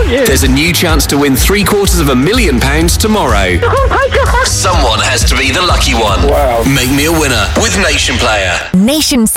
you. There's a new chance to win £750,000 tomorrow. Oh my God. Someone has to be the lucky one. Wow. Make me a winner with Nation Player. Nation